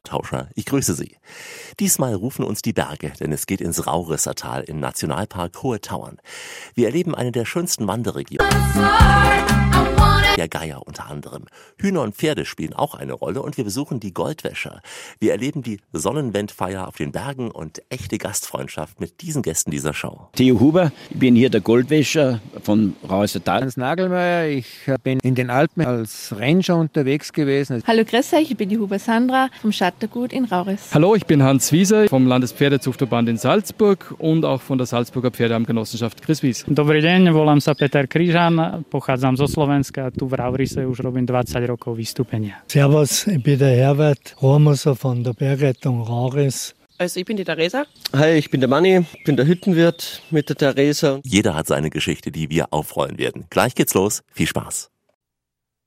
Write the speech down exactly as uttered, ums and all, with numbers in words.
Schlagtauscher, ich grüße Sie. Diesmal rufen uns die Berge, denn es geht ins Raurisser Tal im Nationalpark Hohe Tauern. Wir erleben eine der schönsten Wanderregionen. Der Geier unter anderem. Hühner und Pferde spielen auch eine Rolle und wir besuchen die Goldwäscher. Wir erleben die Sonnenwendfeier auf den Bergen und echte Gastfreundschaft mit diesen Gästen dieser Show. Theo Huber, ich bin hier der Goldwäscher von Raurisser Tal. Hans Nagelmeier, ich bin in den Alpen als Ranger unterwegs gewesen. Hallo, grüß euch, ich bin die Huber Sandra vom Schattergut in Rauris. Hallo, ich bin Hans Wieser vom Landespferdezuchtverband in Salzburg und auch von der Salzburger Pferdeheimgenossenschaft Chriswies. Dobrý deň, volám sa Peter Kryžan, pochádzam zo Slovenska, tu v Raurise už robím dvadsať rokov vystúpenia. Servus, ich bin der Herbert Hormoser von der Bergrettung Rauris. Also ich bin die Theresa. Hi, ich bin der Manni, bin der Hüttenwirt mit der Theresa. Jeder hat seine Geschichte, die wir aufrollen werden. Gleich geht's los, viel Spaß.